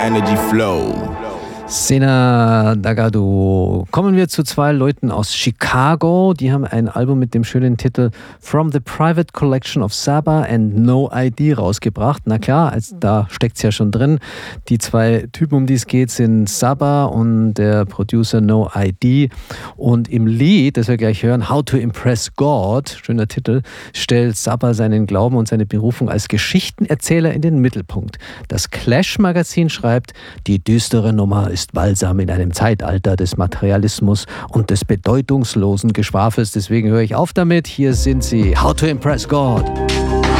energy flow. Sena Dagadu. Kommen wir zu zwei Leuten aus Chicago. Die haben ein Album mit dem schönen Titel From the Private Collection of Saba and No ID rausgebracht. Na klar, da steckt es ja schon drin. Die zwei Typen, um die es geht, sind Saba und der Producer No ID. Und im Lied, das wir gleich hören, How to Impress God, schöner Titel, stellt Saba seinen Glauben und seine Berufung als Geschichtenerzähler in den Mittelpunkt. Das Clash-Magazin schreibt, die düstere Nummer ist Balsam in einem Zeitalter des Materialismus und des bedeutungslosen Geschwafels. Deswegen höre ich auf damit. Hier sind sie. How to Impress God.